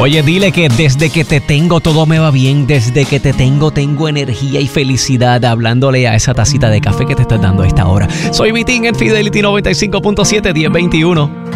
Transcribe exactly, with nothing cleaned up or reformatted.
Oye, dile que desde que te tengo todo me va bien, desde que te tengo tengo energía y felicidad, hablándole a esa tacita de café que te estás dando a esta hora. Soy Vitín en Fidelity noventa y cinco punto siete, diez veintiuno.